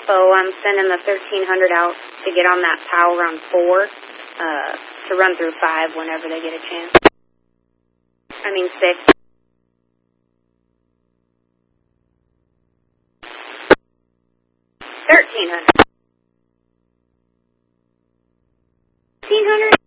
info, I'm sending the 1300 out to get on that POW around 4, to run through 5 whenever they get a chance. 6. 1300. 1500?